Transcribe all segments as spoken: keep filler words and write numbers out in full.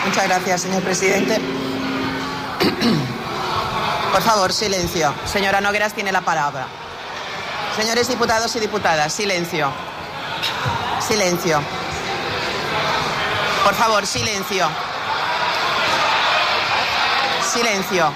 Muchas gracias, señor presidente. Por favor, silencio. Señora Nogueras tiene la palabra. Señores diputados y diputadas, silencio. Silencio. Por favor, silencio. Silencio.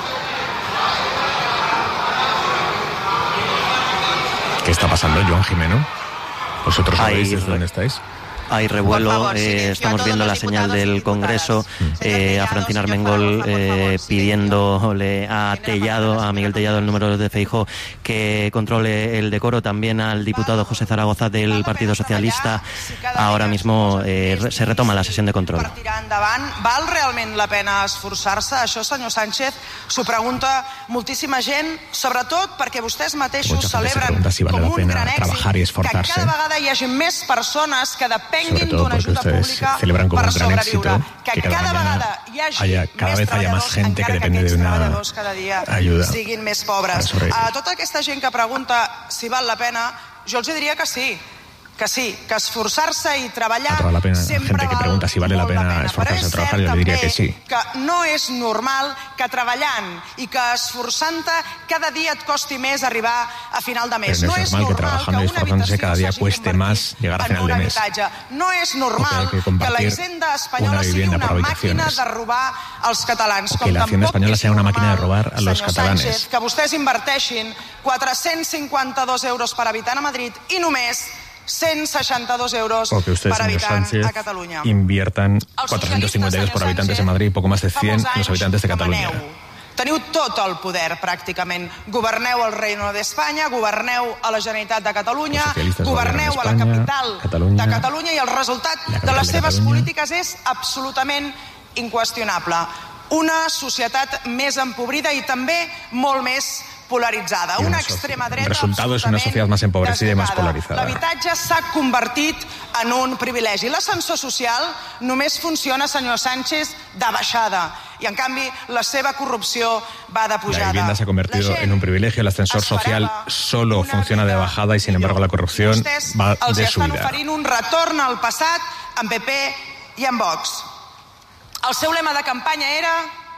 ¿Qué está pasando, Joan Jimeno? ¿Vosotros sabéis desde dónde estáis? Hay revuelo, favor, eh, estamos viendo la señal del Congreso, eh, a Francina Armengol eh, pidiéndole a Tellado, a Miguel Tellado, el número de Feijóo, que controle el decoro, también al diputado José Zaragoza del Partido Socialista. Ahora mismo eh, se retoma la sesión de control. Val realment la pena esforçar-se? Això, senyor Sánchez, s'ho pregunta moltíssima gent, sobretot perquè vostès mateixos celebren si vale com un gran èxit que cada vegada hi hagi més persones que depenguin d'una ajuda pública celebran como per un gran sobreviure. éxito Que, que cada, cada vegada hi hagi haya, cada més vez haya más gente que depende de una cada dia ayuda siguin més pobres. A tota aquesta gent que pregunta si val la pena, jo els diria que sí. Que sí, que esforçar-se i treballar la pena, sempre gente que pregunta si vale la pena, pena esforzarse a trabajar, yo le diría que sí. Que no és normal que treballant i que esforçant-te cada dia et costi més arribar a final de mes. Pero no, no es normal que trabajando y esforzándose cada día cueste más llegar a final de mes. No és normal que, que la Hisenda espanyola una sigui una màquina de robar als catalans. Com que la Hacienda española sea una máquina de robar a los catalanes. Sánchez, que vostès inverteixin quatre-cents cinquanta-dos euros per habitant a Madrid i només cent seixanta-dos euros o que ustedes, per habitant Sánchez, a Catalunya. Inviertan cuatrocientos cincuenta euros por habitantes en Madrid y poco más de cien los habitantes de Cataluña. Teniu tot el poder, pràcticament. Governeu al Reino d'Espanya, governeu a la Generalitat de Catalunya, governeu a la capital Catalunya, de Catalunya i el resultat de les seves polítiques és absolutament inqüestionable. Una societat més empobrida i també molt més polaritzada. Una extrema dreta. El resultado es una sociedad más empobrecida y más polarizada. L'habitatge s'ha convertit en un privilegi. L'ascensor social només funciona, senyor Sánchez, de baixada. Y en canvi la seva corrupció va de pujada. La vivienda se ha convertido en un privilegio, el ascensor social solo funciona de bajada y sin embargo la corrupción va de subida. Els estan oferint un retorn al passat amb P P i amb Vox. El seu lema de campanya era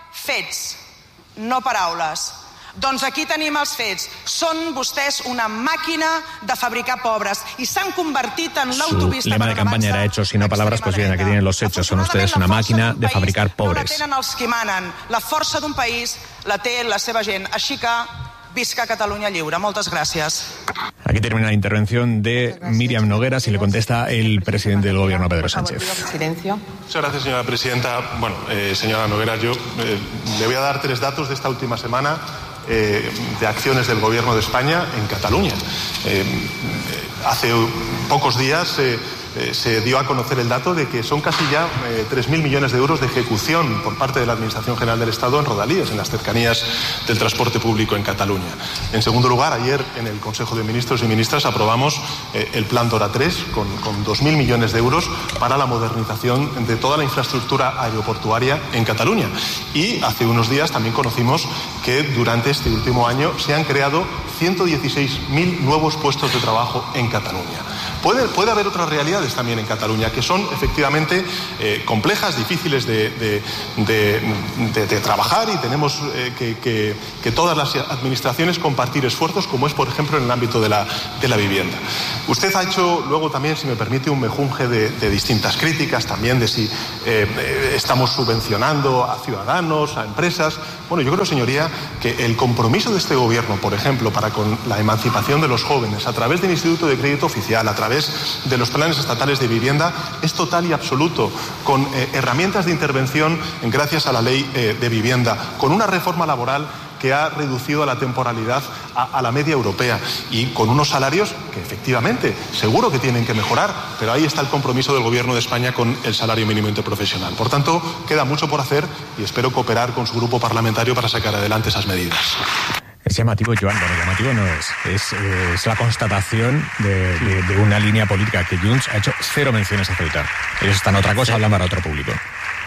fets, no paraules. Doncs aquí tenim els fets. Són vostès una màquina de fabricar pobres i s'han convertit en l'autopista. Su lema de campaña era hechos y no palabras, pues bien, aquí tienen los hechos. Son ustedes una máquina de fabricar pobres. No la tenen els que manen. La força d'un país la té la seva gent. Així que visca Cataluña lliure. Moltes gràcies. Aquí termina la intervención de Míriam Nogueras y le contesta el presidente del gobierno, Pedro Sánchez. Silencio. Muchas gracias, señora presidenta. Bueno, eh, señora Nogueras, yo eh, le voy a dar tres datos de esta última semana Eh, de acciones del Gobierno de España en Cataluña. Eh, hace pocos días eh, eh, se dio a conocer el dato de que son casi ya eh, tres mil millones de euros de ejecución por parte de la Administración General del Estado en rodalías, en las cercanías del transporte público en Cataluña. En segundo lugar, ayer en el Consejo de Ministros y Ministras aprobamos eh, el Plan Dora tres con, con dos mil millones de euros para la modernización de toda la infraestructura aeroportuaria en Cataluña. Y hace unos días también conocimos que durante este último año se han creado ciento dieciséis mil nuevos puestos de trabajo en Cataluña. Puede, puede haber otras realidades también en Cataluña que son efectivamente eh, complejas, difíciles de, de, de, de, de trabajar y tenemos eh, que, que, que todas las administraciones compartir esfuerzos, como es por ejemplo en el ámbito de la, de la vivienda. Usted ha hecho luego también, si me permite, un mejunje de, de distintas críticas también de si eh, estamos subvencionando a ciudadanos, a empresas. Bueno, yo creo, señoría, que el compromiso de este gobierno, por ejemplo, para con la emancipación de los jóvenes, a través del Instituto de Crédito Oficial, a través de los planes estatales de vivienda, es total y absoluto, con eh, herramientas de intervención gracias a la ley eh, de vivienda, con una reforma laboral que ha reducido la temporalidad a, a la media europea y con unos salarios que efectivamente seguro que tienen que mejorar, pero ahí está el compromiso del Gobierno de España con el salario mínimo interprofesional. Por tanto, queda mucho por hacer y espero cooperar con su grupo parlamentario para sacar adelante esas medidas. Es llamativo, Joan, bueno, llamativo no es, es, es la constatación de, de, de una línea política que Junts ha hecho cero menciones a Ceuta. Ellos están a otra cosa, hablan para otro público.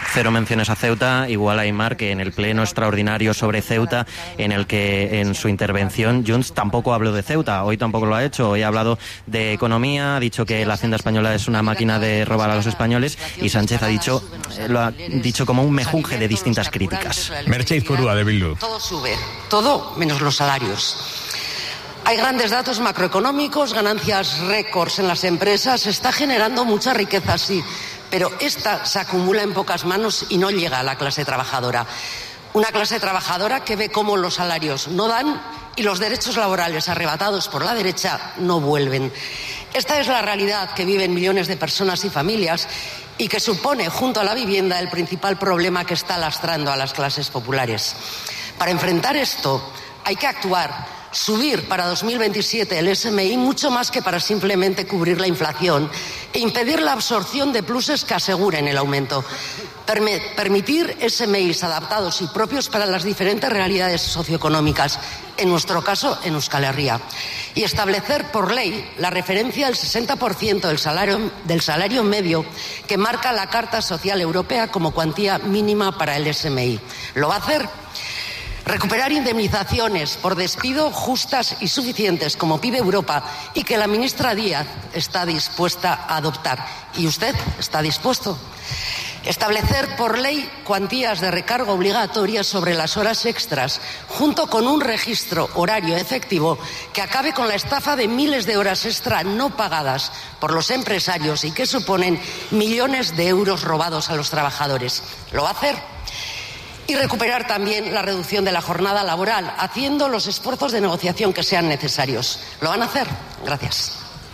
Cero menciones a Ceuta, igual a Aimar, que en el pleno extraordinario sobre Ceuta, en el que en su intervención Junts tampoco habló de Ceuta, hoy tampoco lo ha hecho, hoy ha hablado de economía, ha dicho que la Hacienda española es una máquina de robar a los españoles, y Sánchez ha dicho, eh, lo ha dicho como un mejunje de distintas críticas. Merche Aizpurua, de Bildu. Todo sube, todo menos los salarios. Hay grandes datos macroeconómicos, ganancias récords en las empresas, se está generando mucha riqueza, sí, pero esta se acumula en pocas manos y no llega a la clase trabajadora. Una clase trabajadora que ve cómo los salarios no dan y los derechos laborales arrebatados por la derecha no vuelven. Esta es la realidad que viven millones de personas y familias y que supone, junto a la vivienda, el principal problema que está lastrando a las clases populares. Para enfrentar esto hay que actuar. Subir para dos mil veintisiete el S M I mucho más que para simplemente cubrir la inflación e impedir la absorción de pluses que aseguren el aumento. Perme- permitir S M Is adaptados y propios para las diferentes realidades socioeconómicas, en nuestro caso en Euskal Herria. Y establecer por ley la referencia del sesenta por ciento del salario, del salario medio que marca la Carta Social Europea como cuantía mínima para el S M I. ¿Lo va a hacer? Recuperar indemnizaciones por despido justas y suficientes, como pide Europa, y que la ministra Díaz está dispuesta a adoptar. ¿Y usted está dispuesto? Establecer por ley cuantías de recargo obligatorias sobre las horas extras, junto con un registro horario efectivo que acabe con la estafa de miles de horas extra no pagadas por los empresarios y que suponen millones de euros robados a los trabajadores. ¿Lo va a hacer? Y recuperar también la reducción de la jornada laboral, haciendo los esfuerzos de negociación que sean necesarios. ¿Lo van a hacer? Gracias.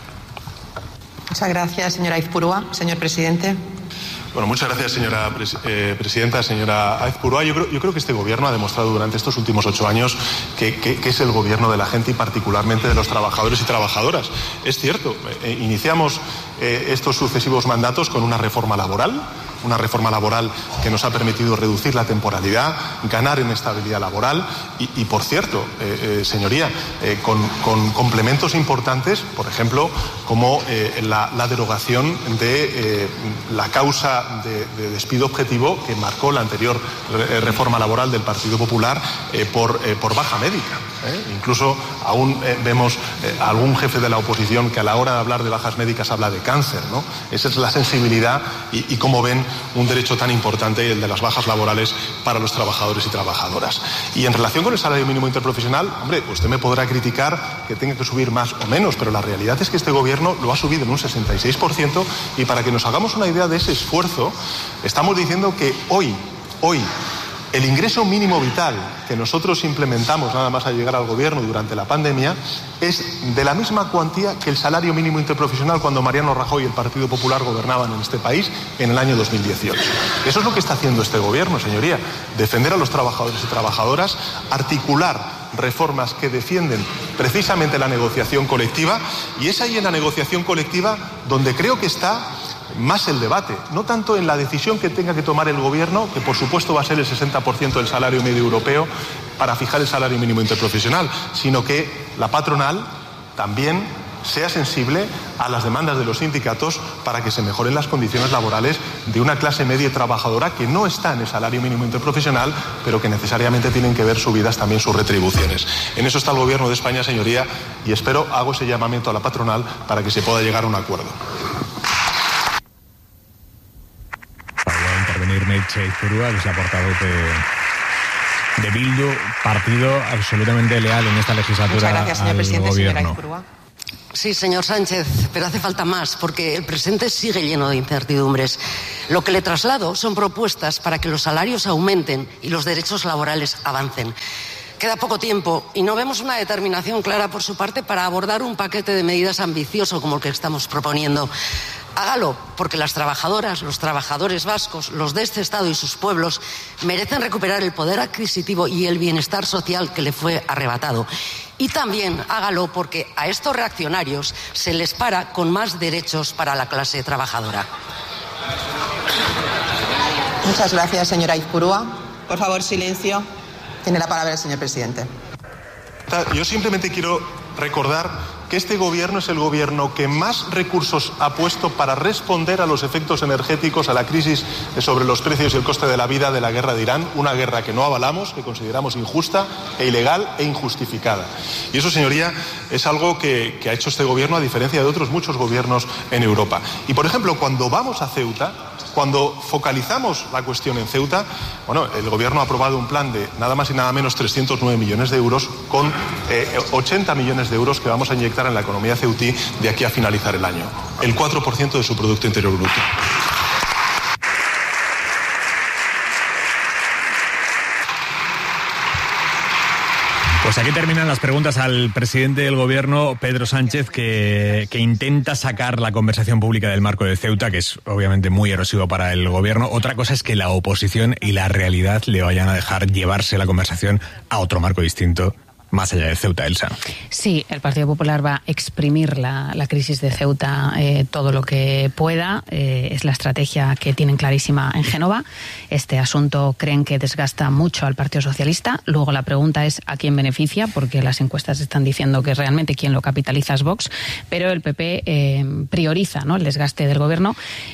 Muchas gracias, señora Aizpurua. Señor presidente. Bueno, muchas gracias, señora pres- eh, presidenta, señora Aizpurua. Yo creo, yo creo que este gobierno ha demostrado durante estos últimos ocho años que, que, que es el gobierno de la gente y particularmente de los trabajadores y trabajadoras. Es cierto, eh, iniciamos eh, estos sucesivos mandatos con una reforma laboral, una reforma laboral que nos ha permitido reducir la temporalidad, ganar en estabilidad laboral y, y por cierto, eh, eh, señoría, eh, con, con complementos importantes, por ejemplo, como eh, la, la derogación de eh, la causa de, de despido objetivo que marcó la anterior re, reforma laboral del Partido Popular eh, por, eh, por baja médica. ¿eh? Incluso aún eh, vemos eh, algún jefe de la oposición que a la hora de hablar de bajas médicas habla de cáncer, ¿no? Esa es la sensibilidad y, y cómo ven un derecho tan importante, el de las bajas laborales para los trabajadores y trabajadoras. Y en relación con el salario mínimo interprofesional, hombre, usted me podrá criticar que tenga que subir más o menos, pero la realidad es que este gobierno lo ha subido en un sesenta y seis por ciento y para que nos hagamos una idea de ese esfuerzo, estamos diciendo que hoy, hoy, el ingreso mínimo vital que nosotros implementamos nada más al llegar al gobierno durante la pandemia es de la misma cuantía que el salario mínimo interprofesional cuando Mariano Rajoy y el Partido Popular gobernaban en este país en el año dos mil dieciocho. Eso es lo que está haciendo este gobierno, señoría, defender a los trabajadores y trabajadoras, articular reformas que defienden precisamente la negociación colectiva, y es ahí en la negociación colectiva donde creo que está más el debate, no tanto en la decisión que tenga que tomar el gobierno, que por supuesto va a ser el sesenta por ciento del salario medio europeo para fijar el salario mínimo interprofesional, sino que la patronal también sea sensible a las demandas de los sindicatos para que se mejoren las condiciones laborales de una clase media y trabajadora que no está en el salario mínimo interprofesional, pero que necesariamente tienen que ver subidas también sus retribuciones. En eso está el gobierno de España, señoría, y espero, hago ese llamamiento a la patronal para que se pueda llegar a un acuerdo. Merche Aizpurua, que es la portavoz de, de Bildu, partido absolutamente leal en esta legislatura. Muchas gracias, señor presidente. Señora Aizpurua. Sí, señor Sánchez, pero hace falta más, porque el presente sigue lleno de incertidumbres. Lo que le traslado son propuestas para que los salarios aumenten y los derechos laborales avancen. Queda poco tiempo y no vemos una determinación clara por su parte para abordar un paquete de medidas ambicioso como el que estamos proponiendo. Hágalo, porque las trabajadoras, los trabajadores vascos, los de este Estado y sus pueblos merecen recuperar el poder adquisitivo y el bienestar social que le fue arrebatado. Y también hágalo porque a estos reaccionarios se les para con más derechos para la clase trabajadora. Muchas gracias, señora Aizpurua. Por favor, silencio. Tiene la palabra el señor presidente. Yo simplemente quiero recordar que este gobierno es el gobierno que más recursos ha puesto para responder a los efectos energéticos, a la crisis sobre los precios y el coste de la vida de la guerra de Irán, una guerra que no avalamos, que consideramos injusta e ilegal e injustificada. Y eso, señoría, es algo que, que ha hecho este gobierno a diferencia de otros muchos gobiernos en Europa. Y, por ejemplo, cuando vamos a Ceuta, cuando focalizamos la cuestión en Ceuta, bueno, el gobierno ha aprobado un plan de nada más y nada menos trescientos nueve millones de euros con eh, ochenta millones de euros que vamos a inyectar en la economía ceutí de aquí a finalizar el año. El cuatro por ciento de su Producto Interior Bruto. Pues aquí terminan las preguntas al presidente del gobierno, Pedro Sánchez, que, que intenta sacar la conversación pública del marco de Ceuta, que es obviamente muy erosivo para el gobierno. Otra cosa es que la oposición y la realidad le vayan a dejar llevarse la conversación a otro marco distinto, más allá de Ceuta, Elsa. Sí, el Partido Popular va a exprimir la, la crisis de Ceuta eh, todo lo que pueda. Eh, es la estrategia que tienen clarísima en Génova. Este asunto creen que desgasta mucho al Partido Socialista. Luego la pregunta es a quién beneficia, porque las encuestas están diciendo que realmente quien lo capitaliza es Vox, pero el P P eh, prioriza, ¿no?, el desgaste del gobierno.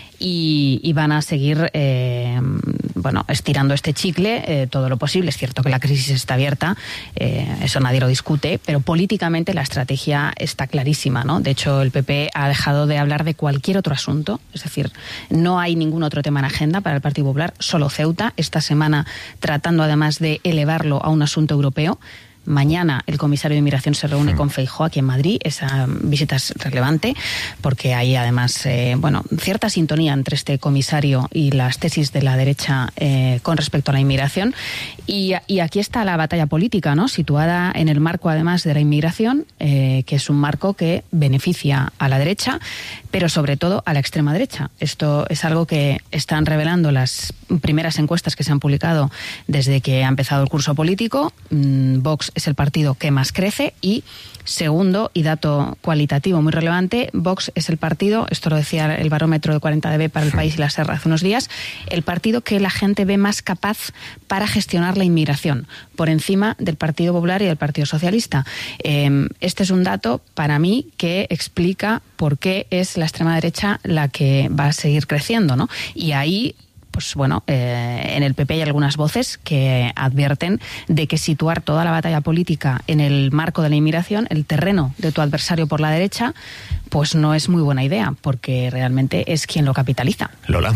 Y, y van a seguir eh, bueno, estirando este chicle eh, todo lo posible. Es cierto que la crisis está abierta, eh, eso nadie lo discute, pero políticamente la estrategia está clarísima, ¿no? De hecho, el P P ha dejado de hablar de cualquier otro asunto, es decir, no hay ningún otro tema en agenda para el Partido Popular, solo Ceuta, esta semana tratando además de elevarlo a un asunto europeo. Mañana el comisario de Inmigración se reúne con Feijóo aquí en Madrid. Esa visita es relevante porque hay además eh, bueno, cierta sintonía entre este comisario y las tesis de la derecha eh, con respecto a la inmigración. Y, y aquí está la batalla política, ¿no?, situada en el marco además de la inmigración, eh, que es un marco que beneficia a la derecha, pero sobre todo a la extrema derecha. Esto es algo que están revelando las primeras encuestas que se han publicado desde que ha empezado el curso político. Mm, Vox es el partido que más crece y, segundo, y dato cualitativo muy relevante, Vox es el partido, esto lo decía el barómetro de cuarenta D B para El País y la Serra hace unos días, el partido que la gente ve más capaz para gestionar la inmigración, por encima del Partido Popular y del Partido Socialista. Eh, este es un dato, para mí, que explica por qué es la extrema derecha la que va a seguir creciendo, ¿no? Y ahí, pues bueno, eh, en el P P hay algunas voces que advierten de que situar toda la batalla política en el marco de la inmigración, el terreno de tu adversario por la derecha, pues no es muy buena idea, porque realmente es quien lo capitaliza. Lola.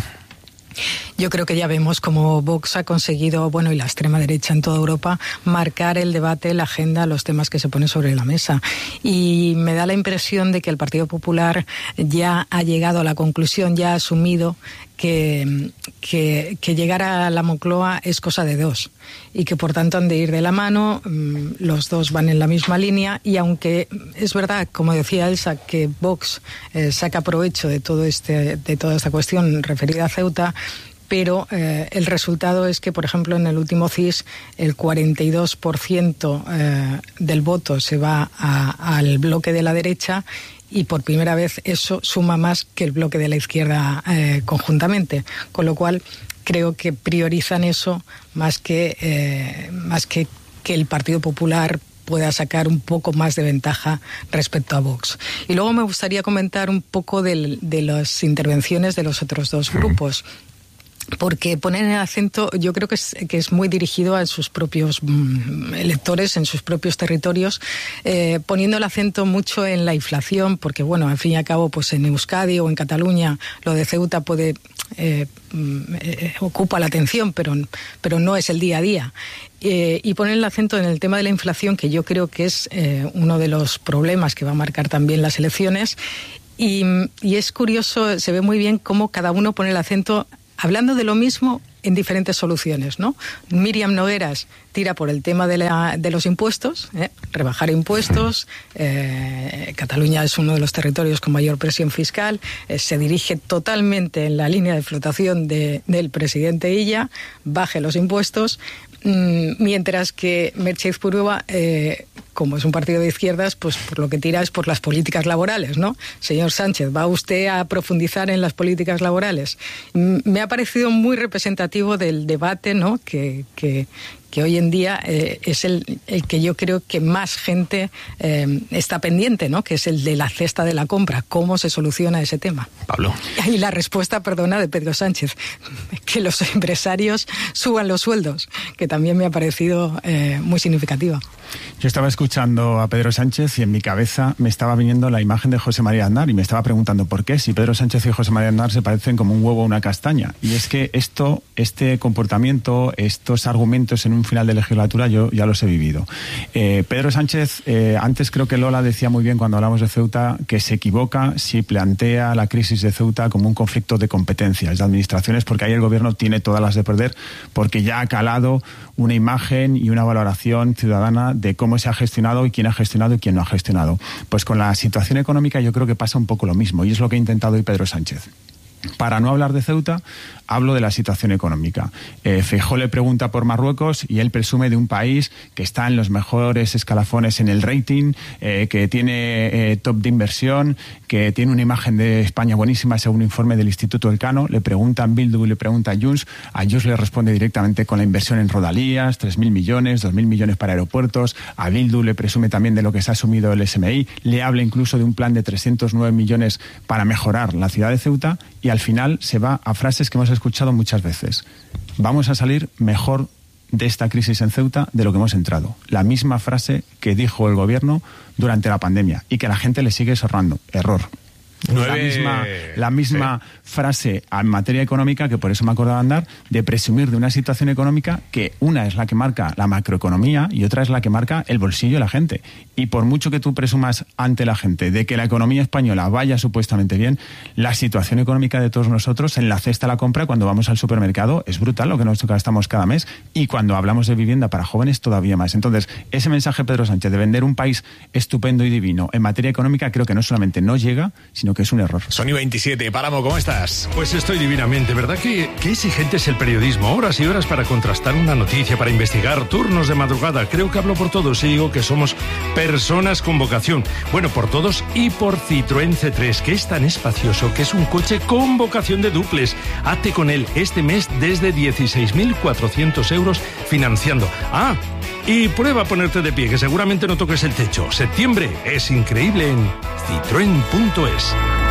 Yo creo que ya vemos cómo Vox ha conseguido, bueno, y la extrema derecha en toda Europa, marcar el debate, la agenda, los temas que se ponen sobre la mesa. Y me da la impresión de que el Partido Popular ya ha llegado a la conclusión, ya ha asumido que, que, que llegar a la Moncloa es cosa de dos y que por tanto han de ir de la mano, los dos van en la misma línea y aunque es verdad, como decía Elsa, que Vox eh, saca provecho de todo este, de toda esta cuestión referida a Ceuta, pero eh, el resultado es que, por ejemplo, en el último C I S el cuarenta y dos por ciento eh, del voto se va a, al bloque de la derecha y por primera vez eso suma más que el bloque de la izquierda eh, conjuntamente, con lo cual creo que priorizan eso más que, eh, más que que el Partido Popular pueda sacar un poco más de ventaja respecto a Vox. Y luego me gustaría comentar un poco del, de las intervenciones de los otros dos grupos. Porque ponen el acento, yo creo que es, que es muy dirigido a sus propios mm, electores, en sus propios territorios, eh, poniendo el acento mucho en la inflación, porque bueno, al fin y al cabo, pues en Euskadi o en Cataluña, lo de Ceuta puede eh, eh, ocupa la atención, pero, pero no es el día a día. Eh, y ponen el acento en el tema de la inflación, que yo creo que es eh, uno de los problemas que va a marcar también las elecciones. Y, y es curioso, se ve muy bien cómo cada uno pone el acento hablando de lo mismo en diferentes soluciones, ¿no? Míriam Nogueras tira por el tema de, la, de los impuestos, ¿eh? rebajar impuestos. Eh, Cataluña es uno de los territorios con mayor presión fiscal. Eh, se dirige totalmente en la línea de flotación de, del presidente Illa, baje los impuestos. Mientras que Merche Izpurua, eh, como es un partido de izquierdas, pues por lo que tira es por las políticas laborales, ¿no? Señor Sánchez, ¿va usted a profundizar en las políticas laborales? Me ha parecido muy representativo del debate, ¿no?, que, que, que hoy en día eh, es el, el que yo creo que más gente eh, está pendiente, ¿no? Que es el de la cesta de la compra. ¿Cómo se soluciona ese tema? Pablo. Y la respuesta, perdona, de Pedro Sánchez, que los empresarios suban los sueldos, que también me ha parecido eh, muy significativa. Yo estaba escuchando a Pedro Sánchez y en mi cabeza me estaba viniendo la imagen de José María Aznar y me estaba preguntando por qué, si Pedro Sánchez y José María Aznar se parecen como un huevo o una castaña. Y es que esto, este comportamiento, estos argumentos en un final de legislatura yo ya los he vivido. Eh, Pedro Sánchez, eh, antes creo que Lola decía muy bien cuando hablamos de Ceuta que se equivoca si plantea la crisis de Ceuta como un conflicto de competencias, de administraciones, porque ahí el gobierno tiene todas las de perder, porque ya ha calado una imagen y una valoración ciudadana de cómo se ha gestionado y quién ha gestionado y quién no ha gestionado. Pues con la situación económica yo creo que pasa un poco lo mismo y es lo que ha intentado hoy Pedro Sánchez. Para no hablar de Ceuta, hablo de la situación económica. Eh, Feijóo le pregunta por Marruecos y él presume de un país que está en los mejores escalafones en el rating, eh, que tiene eh, top de inversión, que tiene una imagen de España buenísima según un informe del Instituto Elcano. Le preguntan Bildu y le pregunta a Junts. A Junts le responde directamente con la inversión en rodalías, tres mil millones, dos mil millones para aeropuertos. A Bildu le presume también de lo que se ha asumido el S M I. Le habla incluso de un plan de trescientos nueve millones para mejorar la ciudad de Ceuta y al final se va a frases que hemos escuchado muchas veces. Vamos a salir mejor de esta crisis en Ceuta de lo que hemos entrado. La misma frase que dijo el gobierno durante la pandemia y que la gente le sigue sorrando. Error. Nueve... La misma, la misma sí. frase en materia económica, que por eso me acordaba andar, de presumir de una situación económica que una es la que marca la macroeconomía y otra es la que marca el bolsillo de la gente. Y por mucho que tú presumas ante la gente de que la economía española vaya supuestamente bien, la situación económica de todos nosotros en la cesta de la compra cuando vamos al supermercado es brutal lo que nos gastamos cada mes y cuando hablamos de vivienda para jóvenes todavía más. Entonces, ese mensaje Pedro Sánchez de vender un país estupendo y divino en materia económica creo que no solamente no llega, sino que es un error. Sony veintisiete, Páramo, ¿cómo estás? Pues estoy divinamente, ¿verdad? Que, qué exigente es el periodismo. Horas y horas para contrastar una noticia, para investigar, turnos de madrugada. Creo que hablo por todos y digo que somos personas con vocación. Bueno, por todos y por Citroën C tres, que es tan espacioso que es un coche con vocación de duples. Hazte con él este mes desde dieciséis mil cuatrocientos euros financiando. Ah, y prueba a ponerte de pie, que seguramente no toques el techo. Septiembre es increíble en citroen punto es.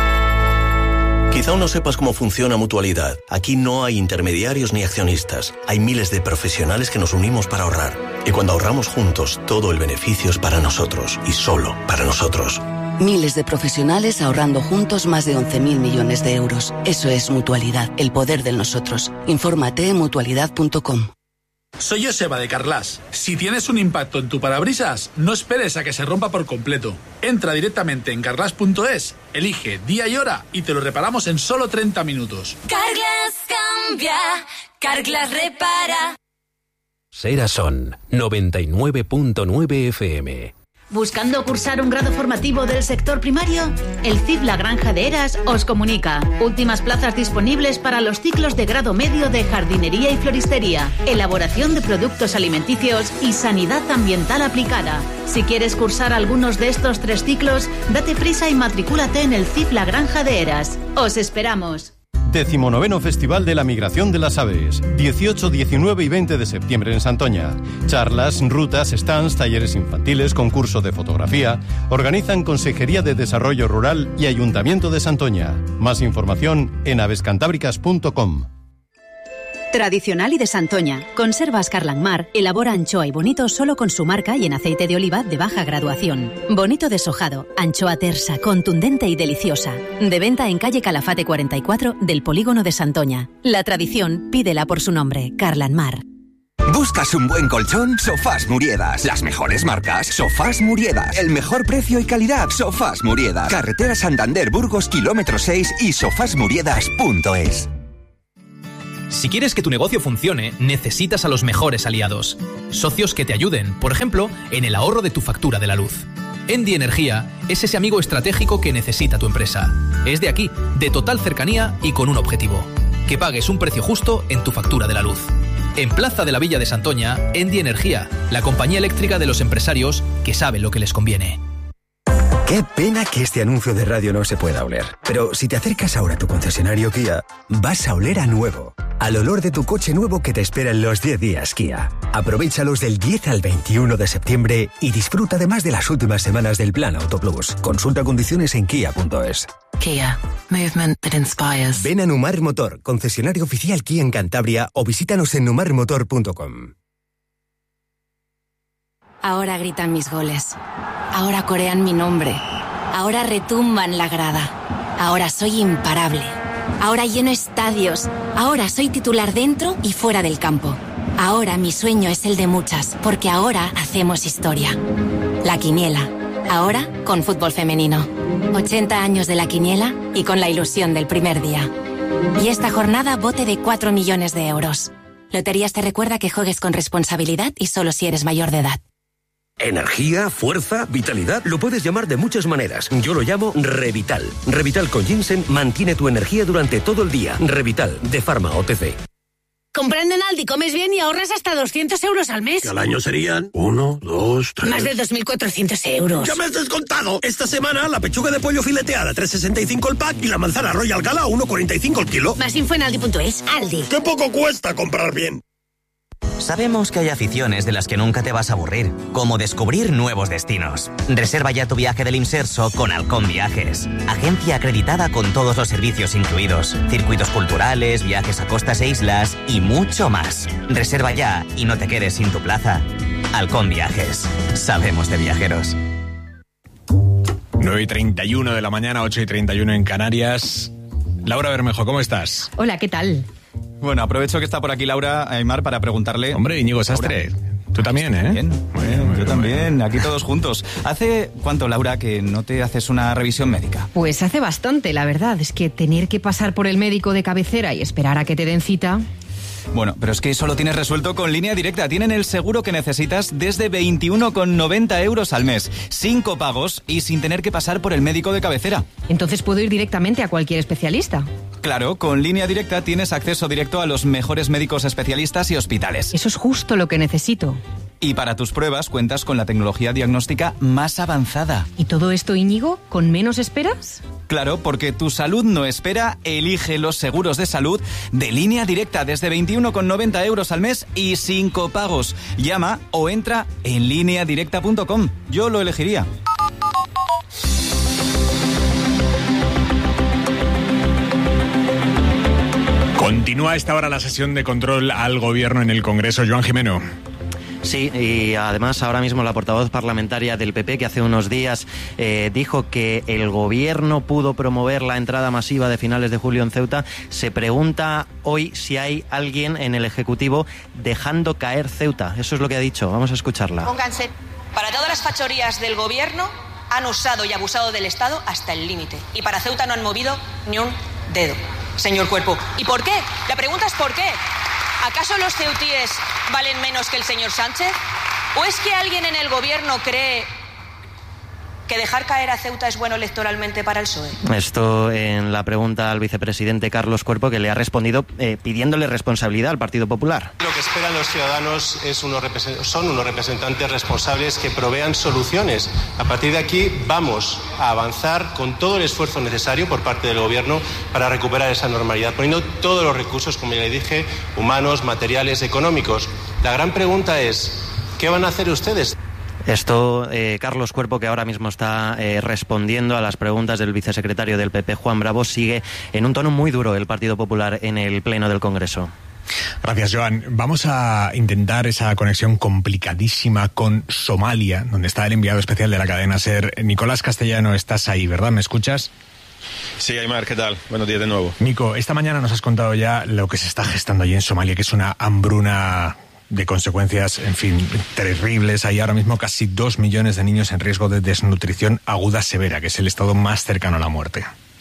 Quizá aún no sepas cómo funciona Mutualidad. Aquí no hay intermediarios ni accionistas. Hay miles de profesionales que nos unimos para ahorrar. Y cuando ahorramos juntos, todo el beneficio es para nosotros y solo para nosotros. Miles de profesionales ahorrando juntos más de once mil millones de euros. Eso es Mutualidad, el poder del nosotros. Infórmate en mutualidad punto com. Soy Joseba de Carglass. Si tienes un impacto en tu parabrisas, no esperes a que se rompa por completo. Entra directamente en carglass punto es, elige día y hora y te lo reparamos en solo treinta minutos. Carglass cambia, Carglass repara. Serason noventa y nueve punto nueve F M. ¿Buscando cursar un grado formativo del sector primario? El C I F La Granja de Heras os comunica. Últimas plazas disponibles para los ciclos de grado medio de jardinería y floristería, elaboración de productos alimenticios y sanidad ambiental aplicada. Si quieres cursar algunos de estos tres ciclos, date prisa y matricúlate en el C I F La Granja de Heras. ¡Os esperamos! Decimonoveno Festival de la Migración de las Aves. dieciocho, diecinueve y veinte de septiembre en Santoña. Charlas, rutas, stands, talleres infantiles, concurso de fotografía. Organizan Consejería de Desarrollo Rural y Ayuntamiento de Santoña. Más información en avescantábricas punto com. Tradicional y de Santoña. Conservas Carlanmar elabora anchoa y bonito solo con su marca y en aceite de oliva de baja graduación. Bonito deshojado, anchoa tersa, contundente y deliciosa. De venta en calle Calafate cuarenta y cuatro del Polígono de Santoña. La tradición, pídela por su nombre, Carlanmar. ¿Buscas un buen colchón? Sofás Muriedas. Las mejores marcas. Sofás Muriedas. El mejor precio y calidad. Sofás Muriedas. Carretera Santander Burgos, kilómetro seis y sofás muriedas punto es. Si quieres que tu negocio funcione, necesitas a los mejores aliados. Socios que te ayuden, por ejemplo, en el ahorro de tu factura de la luz. Endi Energía es ese amigo estratégico que necesita tu empresa. Es de aquí, de total cercanía y con un objetivo: que pagues un precio justo en tu factura de la luz. En Plaza de la Villa de Santoña, Endi Energía, la compañía eléctrica de los empresarios que saben lo que les conviene. Qué pena que este anuncio de radio no se pueda oler. Pero si te acercas ahora a tu concesionario Kia, vas a oler a nuevo. al olor de tu coche nuevo que te espera en los diez días Kia. Aprovéchalos del diez al veintiuno de septiembre y disfruta además de las últimas semanas del Plan Auto Plus. Consulta condiciones en kia punto es. Kia. Movement that inspires. Ven a Numar Motor, concesionario oficial Kia en Cantabria, o visítanos en numar motor punto com. Ahora gritan mis goles. Ahora corean mi nombre. Ahora retumban la grada. Ahora soy imparable. Ahora lleno estadios. Ahora soy titular dentro y fuera del campo. Ahora mi sueño es el de muchas, porque ahora hacemos historia. La Quiniela. Ahora con fútbol femenino. ochenta años de La Quiniela y con la ilusión del primer día. Y esta jornada bote de cuatro millones de euros. Loterías te recuerda que juegues con responsabilidad y solo si eres mayor de edad. Energía, fuerza, vitalidad, lo puedes llamar de muchas maneras. Yo lo llamo Revital. Revital con ginseng mantiene tu energía durante todo el día. Revital, de Pharma O T C. Comprando en Aldi comes bien y ahorras hasta doscientos euros al mes. Que al año serían uno, dos, tres... Más de dos mil cuatrocientos euros. ¡Ya me has descontado! Esta semana la pechuga de pollo fileteada tres sesenta y cinco el pack y la manzana Royal Gala uno cuarenta y cinco el kilo. Más info en aldi punto es. Aldi. ¡Qué poco cuesta comprar bien! Sabemos que hay aficiones de las que nunca te vas a aburrir, como descubrir nuevos destinos. Reserva ya tu viaje del Imserso con Halcón Viajes, agencia acreditada con todos los servicios incluidos, circuitos culturales, viajes a costas e islas y mucho más. Reserva ya y no te quedes sin tu plaza. Halcón Viajes, sabemos de viajeros. nueve y treinta y uno de la mañana, ocho y treinta y uno en Canarias. Laura Bermejo, ¿cómo estás? Hola, ¿qué tal? Bueno, aprovecho que está por aquí Laura Aymar para preguntarle... Hombre, Íñigo Sastre, Laura. tú también, ¿eh? Bien, bueno, yo bueno. también, aquí todos juntos. ¿Hace cuánto, Laura, que no te haces una revisión médica? Pues hace bastante, la verdad. Es que tener que pasar por el médico de cabecera y esperar a que te den cita... Bueno, pero es que eso lo tienes resuelto con Línea Directa. Tienen el seguro que necesitas desde veintiuno con noventa euros al mes. Sin copagos y sin tener que pasar por el médico de cabecera. Entonces puedo ir directamente a cualquier especialista. Claro, con Línea Directa tienes acceso directo a los mejores médicos especialistas y hospitales. Eso es justo lo que necesito. Y para tus pruebas cuentas con la tecnología diagnóstica más avanzada. ¿Y todo esto, Íñigo, con menos esperas? Claro, porque tu salud no espera. Elige los seguros de salud de Línea Directa desde veintiuno con noventa euros al mes y sin copagos. Llama o entra en línea directa punto com. Yo lo elegiría. Continúa a esta hora la sesión de control al gobierno en el Congreso. Joan Jimeno. Sí, y además ahora mismo la portavoz parlamentaria del P P, que hace unos días eh, dijo que el gobierno pudo promover la entrada masiva de finales de julio en Ceuta, se pregunta hoy si hay alguien en el Ejecutivo dejando caer Ceuta. Eso es lo que ha dicho. Vamos a escucharla. Pónganse. Para todas las fachorías del gobierno han usado y abusado del Estado hasta el límite. Y para Ceuta no han movido ni un dedo, señor Cuerpo. ¿Y por qué? La pregunta es ¿por qué? ¿Acaso los ceutíes valen menos que el señor Sánchez? ¿O es que alguien en el gobierno cree que dejar caer a Ceuta es bueno electoralmente para el P S O E? Esto en la pregunta al vicepresidente Carlos Cuerpo, que le ha respondido eh, pidiéndole responsabilidad al Partido Popular. Lo que esperan los ciudadanos es unos son unos representantes responsables que provean soluciones. A partir de aquí vamos a avanzar con todo el esfuerzo necesario por parte del Gobierno para recuperar esa normalidad, poniendo todos los recursos, como ya le dije, humanos, materiales, económicos. La gran pregunta es, ¿qué van a hacer ustedes? Esto, eh, Carlos Cuerpo, que ahora mismo está eh, respondiendo a las preguntas del vicesecretario del P P, Juan Bravo, sigue en un tono muy duro el Partido Popular en el Pleno del Congreso. Gracias, Joan. Vamos a intentar esa conexión complicadísima con Somalia, donde está el enviado especial de la cadena SER. Nicolás Castellano, estás ahí, ¿verdad? ¿Me escuchas? Sí, Aymar, ¿qué tal? Buenos días de nuevo. Nico, esta mañana nos has contado ya lo que se está gestando allí en Somalia, que es una hambruna de consecuencias, en fin, terribles. Hay ahora mismo casi dos millones de niños en riesgo de desnutrición aguda severa, que es el estado más cercano a la muerte.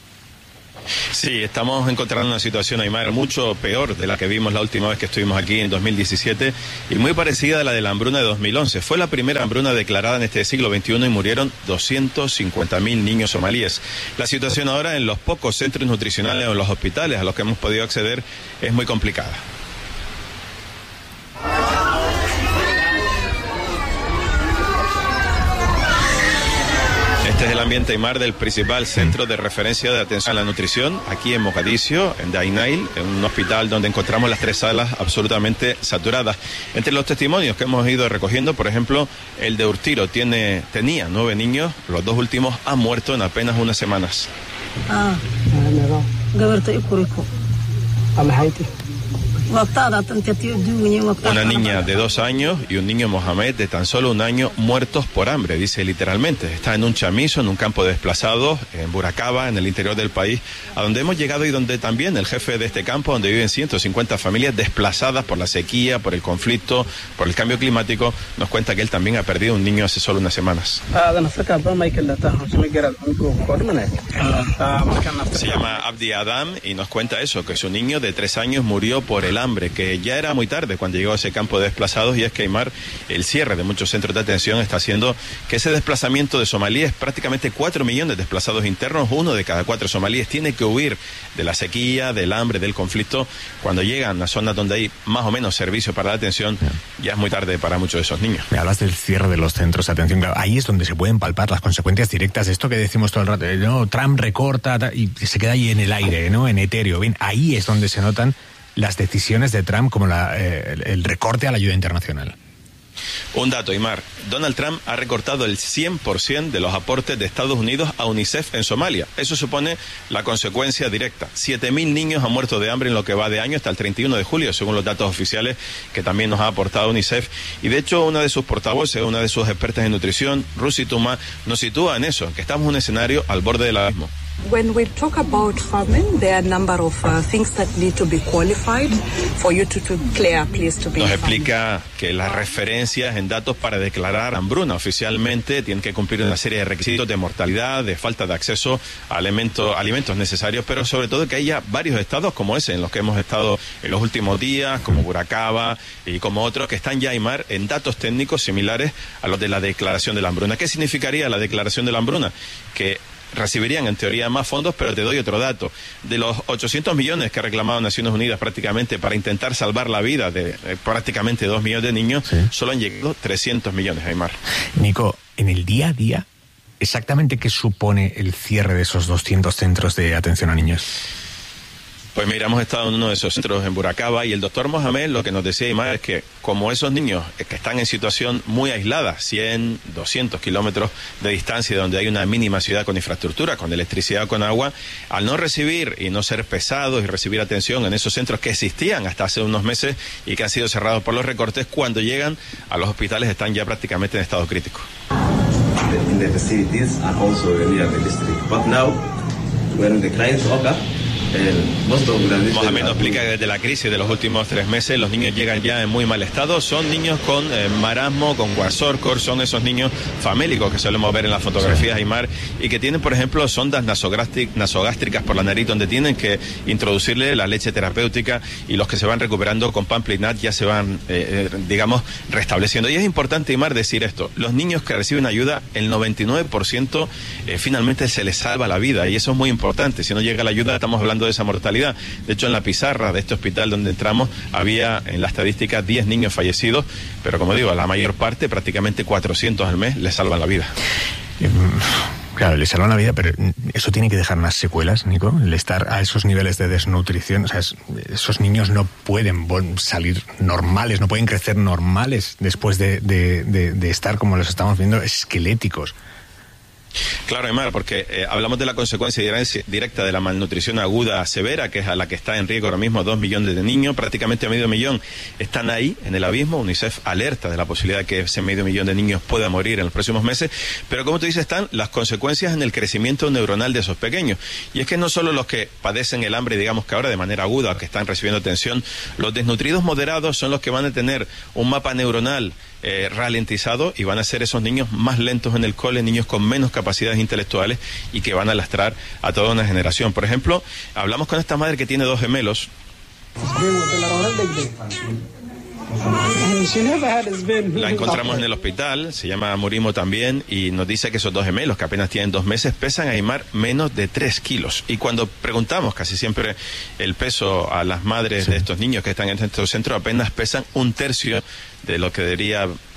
Sí, estamos encontrando una situación, Aymar, mucho peor de la que vimos la última vez que estuvimos aquí en dos mil diecisiete y muy parecida a la de la hambruna de dos mil once. Fue la primera hambruna declarada en este siglo veintiuno y murieron doscientos cincuenta mil niños somalíes. La situación ahora en los pocos centros nutricionales o en los hospitales a los que hemos podido acceder es muy complicada. Este Este es el ambiente, Aymar, del principal centro de referencia de atención a la nutrición aquí en Mogadiscio, en Dainail, en un hospital donde encontramos las tres salas absolutamente saturadas. Entre los testimonios que hemos ido recogiendo, por ejemplo, el de Urtiro tiene, tenía nueve niños, los dos últimos han muerto en apenas unas semanas. Ah, Una niña de dos años y un niño Mohamed de tan solo un año muertos por hambre, dice literalmente. Está en un chamizo, en un campo de desplazados, en Buracaba, en el interior del país, a donde hemos llegado y donde también el jefe de este campo, donde viven ciento cincuenta familias desplazadas por la sequía, por el conflicto, por el cambio climático, nos cuenta que él también ha perdido un niño hace solo unas semanas. Se llama Abdi Adam y nos cuenta eso, que su niño de tres años murió por el hambre, que ya era muy tarde cuando llegó a ese campo de desplazados, y es que, Aymar, el cierre de muchos centros de atención está haciendo que ese desplazamiento de somalíes, prácticamente cuatro millones de desplazados internos, uno de cada cuatro somalíes tiene que huir de la sequía, del hambre, del conflicto. Cuando llegan a zonas donde hay más o menos servicio para la atención, ya es muy tarde para muchos de esos niños. Me hablas del cierre de los centros de atención, claro, ahí es donde se pueden palpar las consecuencias directas de esto que decimos todo el rato, ¿no? Trump recorta y se queda ahí en el aire, ¿no? En etéreo. Bien, ahí es donde se notan las decisiones de Trump, como la, eh, el recorte a la ayuda internacional. Un dato, Aymar. Donald Trump ha recortado el cien por ciento de los aportes de Estados Unidos a UNICEF en Somalia. Eso supone la consecuencia directa. siete mil niños han muerto de hambre en lo que va de año hasta el treinta y uno de julio, según los datos oficiales que también nos ha aportado UNICEF. Y de hecho, una de sus portavoces, una de sus expertas en nutrición, Rusi Tuma, nos sitúa en eso, que estamos en un escenario al borde del abismo. When we talk about famine, there are a number of uh, things that need to be qualified for you to, to declare a place to be. Nos explica que las referencias en datos para declarar hambruna oficialmente tienen que cumplir una serie de requisitos de mortalidad, de falta de acceso a alimentos, alimentos necesarios, pero sobre todo que haya varios estados como ese en los que hemos estado en los últimos días, como Buracaba y como otros, que están ya, Aymar, en datos técnicos similares a los de la declaración de la hambruna. ¿Qué significaría la declaración de la hambruna? Que recibirían en teoría más fondos, pero te doy otro dato. De los ochocientos millones que ha reclamado Naciones Unidas prácticamente para intentar salvar la vida de eh, prácticamente dos millones de niños, sí, solo han llegado trescientos millones, Aymar. Nico, en el día a día, ¿exactamente qué supone el cierre de esos doscientos centros de atención a niños? Pues mira, hemos estado en uno de esos centros en Buracaba y el doctor Mohamed lo que nos decía, Aymar, es que como esos niños que están en situación muy aislada, cien, doscientos kilómetros de distancia, donde hay una mínima ciudad con infraestructura, con electricidad, con agua, al no recibir y no ser pesados y recibir atención en esos centros que existían hasta hace unos meses y que han sido cerrados por los recortes, cuando llegan a los hospitales están ya prácticamente en estado crítico. In the facilities are also near the district, but now when the crisis occur, Mohamed nos explica que desde la crisis de los últimos tres meses los niños llegan ya en muy mal estado. Son niños con eh, marasmo, con guasórcor, son esos niños famélicos que solemos ver en las fotografías, Aymar, y que tienen, por ejemplo, sondas nasogástricas por la nariz donde tienen que introducirle la leche terapéutica, y los que se van recuperando con Pamplinat ya se van, eh, eh, digamos, restableciendo. Y es importante, Aymar, decir esto: los niños que reciben ayuda, el noventa y nueve por ciento eh, finalmente se les salva la vida, y eso es muy importante. Si no llega la ayuda, estamos hablando de esa mortalidad. De hecho, en la pizarra de este hospital donde entramos había en la estadística diez niños fallecidos, pero como digo, la mayor parte, prácticamente cuatrocientos al mes, les salvan la vida. Claro, les salvan la vida, pero eso tiene que dejar unas secuelas, Nico, el estar a esos niveles de desnutrición. O sea, es, esos niños no pueden salir normales, no pueden crecer normales después de, de, de, de estar, como los estamos viendo, esqueléticos. Claro, Aymar, porque eh, hablamos de la consecuencia directa de la malnutrición aguda severa, que es a la que está en riesgo ahora mismo dos millones de niños, prácticamente medio millón están ahí en el abismo. UNICEF alerta de la posibilidad de que ese medio millón de niños pueda morir en los próximos meses, pero como tú dices, están las consecuencias en el crecimiento neuronal de esos pequeños. Y es que no solo los que padecen el hambre, digamos que ahora de manera aguda, que están recibiendo atención, los desnutridos moderados son los que van a tener un mapa neuronal Eh, ralentizado, y van a ser esos niños más lentos en el cole, niños con menos capacidades intelectuales, y que van a lastrar a toda una generación. Por ejemplo, hablamos con esta madre que tiene dos gemelos. La encontramos en el hospital, se llama Murimo también, y nos dice que esos dos gemelos, que apenas tienen dos meses, pesan, Aymar, menos de tres kilos. Y cuando preguntamos casi siempre el peso a las madres sí. de estos niños que están en estos centros, apenas pesan un tercio de lo que debería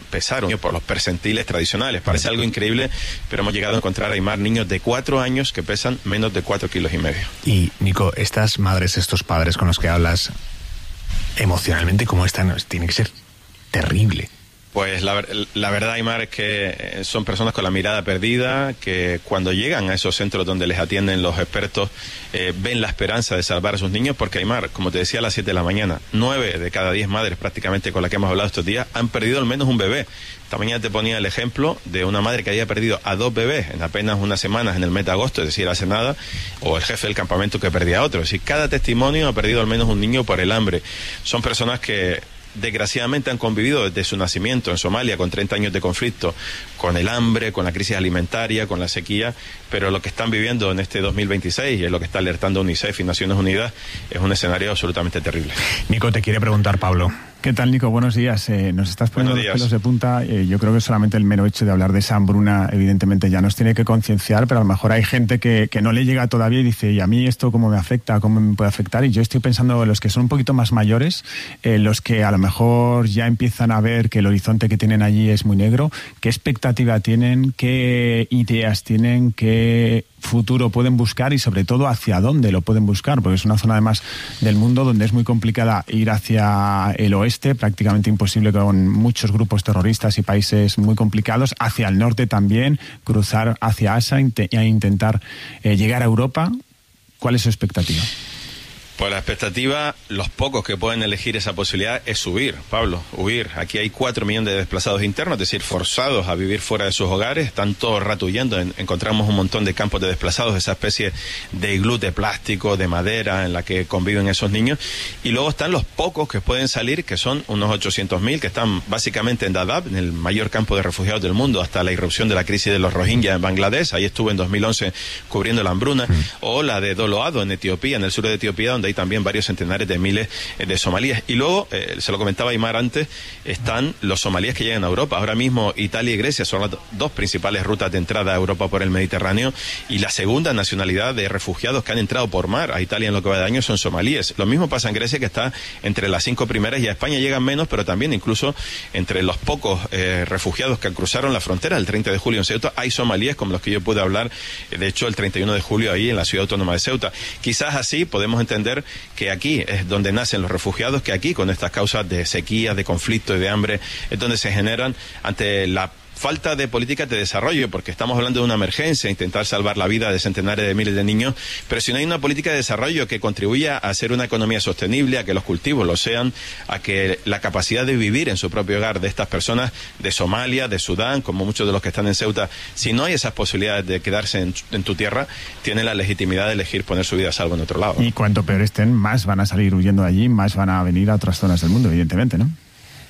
pesar por los percentiles tradicionales. Parece algo increíble, pero hemos llegado a encontrar, Aymar, niños de cuatro años que pesan menos de cuatro kilos y medio. Y, Nico, estas madres, estos padres con los que hablas, emocionalmente, ¿cómo están? Tiene que ser terrible. Pues la, la verdad, Aymar, es que son personas con la mirada perdida, que cuando llegan a esos centros donde les atienden los expertos, eh, ven la esperanza de salvar a sus niños, porque, Aymar, como te decía, a las siete de la mañana, nueve de cada diez madres prácticamente con las que hemos hablado estos días han perdido al menos un bebé. Esta mañana te ponía el ejemplo de una madre que había perdido a dos bebés en apenas unas semanas en el mes de agosto, es decir, hace nada, o el jefe del campamento que perdía a otro. Es decir, cada testimonio ha perdido al menos un niño por el hambre. Son personas que desgraciadamente han convivido desde su nacimiento en Somalia con treinta años de conflicto, con el hambre, con la crisis alimentaria, con la sequía, pero lo que están viviendo en este dos mil veintiséis, y es lo que está alertando UNICEF y Naciones Unidas, es un escenario absolutamente terrible. Nico, te quiere preguntar Pablo. ¿Qué tal, Nico? Buenos días. Eh, nos estás poniendo los pelos de punta. Eh, yo creo que solamente el mero hecho de hablar de esa hambruna, evidentemente, ya nos tiene que concienciar, pero a lo mejor hay gente que, que no le llega todavía y dice, ¿y a mí esto cómo me afecta? ¿Cómo me puede afectar? Y yo estoy pensando en los que son un poquito más mayores, eh, los que a lo mejor ya empiezan a ver que el horizonte que tienen allí es muy negro. ¿Qué expectativa tienen? ¿Qué ideas tienen? ¿Qué futuro pueden buscar? Y sobre todo, ¿hacia dónde lo pueden buscar? Porque es una zona además del mundo donde es muy complicada ir hacia el oeste, prácticamente imposible con muchos grupos terroristas y países muy complicados, hacia el norte también, cruzar hacia Asia e intentar eh, llegar a Europa. ¿Cuál es su expectativa? Pues la expectativa, los pocos que pueden elegir esa posibilidad, es subir, Pablo, huir. Aquí hay cuatro millones de desplazados internos, es decir, forzados a vivir fuera de sus hogares, están todos ratuyendo. En, encontramos un montón de campos de desplazados, esa especie de iglú de plástico, de madera, en la que conviven esos niños. Y luego están los pocos que pueden salir, que son unos ochocientos mil, que están básicamente en Dadaab, en el mayor campo de refugiados del mundo, hasta la irrupción de la crisis de los Rohingya en Bangladesh. Ahí estuve en dos mil once cubriendo la hambruna. Mm. O la de Doloado, en Etiopía, en el sur de Etiopía, donde hay también varios centenares de miles de somalíes. Y luego, eh, se lo comentaba Aymar antes, están los somalíes que llegan a Europa. Ahora mismo Italia y Grecia son las dos principales rutas de entrada a Europa por el Mediterráneo, y la segunda nacionalidad de refugiados que han entrado por mar a Italia en lo que va de año son somalíes. Lo mismo pasa en Grecia, que está entre las cinco primeras, y a España llegan menos, pero también incluso entre los pocos eh, refugiados que cruzaron la frontera el treinta de julio en Ceuta, hay somalíes como los que yo pude hablar, de hecho el treinta y uno de julio ahí en la ciudad autónoma de Ceuta. Quizás así podemos entender que aquí es donde nacen los refugiados, que aquí con estas causas de sequía, de conflicto y de hambre es donde se generan ante la falta de políticas de desarrollo, porque estamos hablando de una emergencia, intentar salvar la vida de centenares de miles de niños, pero si no hay una política de desarrollo que contribuya a hacer una economía sostenible, a que los cultivos lo sean, a que la capacidad de vivir en su propio hogar de estas personas de Somalia, de Sudán, como muchos de los que están en Ceuta, si no hay esas posibilidades de quedarse en, en tu tierra, tienen la legitimidad de elegir poner su vida a salvo en otro lado. Y cuanto peor estén, más van a salir huyendo de allí, más van a venir a otras zonas del mundo, evidentemente, ¿no?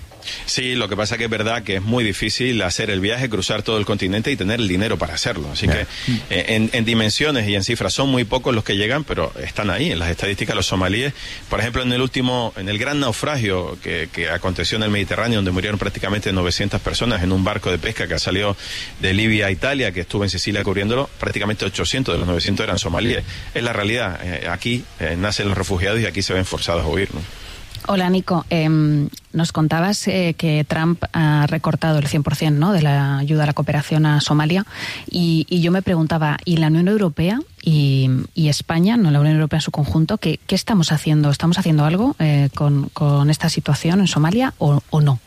Sí, lo que pasa que es verdad que es muy difícil hacer el viaje, cruzar todo el continente y tener el dinero para hacerlo. Así yeah. que eh, en, en dimensiones y en cifras son muy pocos los que llegan, pero están ahí en las estadísticas los somalíes. Por ejemplo, en el último, en el gran naufragio que, que aconteció en el Mediterráneo, donde murieron prácticamente novecientas personas en un barco de pesca que salió de Libia a Italia, que estuvo en Sicilia cubriéndolo, prácticamente ochocientos de los novecientos eran somalíes. Es la realidad. Eh, aquí eh, nacen los refugiados y aquí se ven forzados a huir, ¿no? Hola, Nico. Eh, nos contabas eh, que Trump ha recortado el cien por ciento, ¿no?, de la ayuda a la cooperación a Somalia, y, y yo me preguntaba, ¿y la Unión Europea y, y España, no la Unión Europea en su conjunto, qué, qué estamos haciendo? ¿Estamos haciendo algo eh, con, con esta situación en Somalia o, o no?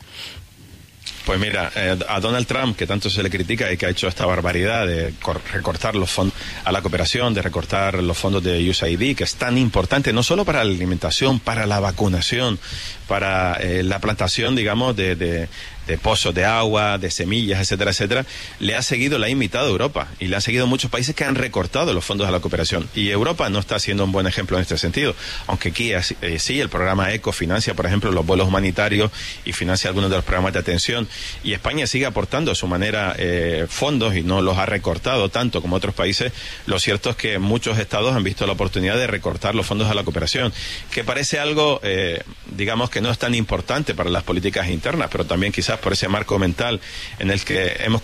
Pues mira, eh, a Donald Trump, que tanto se le critica y que ha hecho esta barbaridad de recortar los fondos a la cooperación, de recortar los fondos de U S A I D, que es tan importante no solo para la alimentación, para la vacunación, para eh, la plantación, digamos, de, de, de pozos de agua, de semillas, etcétera, etcétera, le ha seguido, la ha imitado Europa, y le han seguido muchos países que han recortado los fondos a la cooperación. Y Europa no está siendo un buen ejemplo en este sentido, aunque aquí eh, sí, el programa ECO financia, por ejemplo, los vuelos humanitarios y financia algunos de los programas de atención, y España sigue aportando a su manera eh, fondos y no los ha recortado tanto como otros países. Lo cierto es que muchos estados han visto la oportunidad de recortar los fondos a la cooperación, que parece algo, eh, digamos, que no es tan importante para las políticas internas, pero también quizás por ese marco mental en el que hemos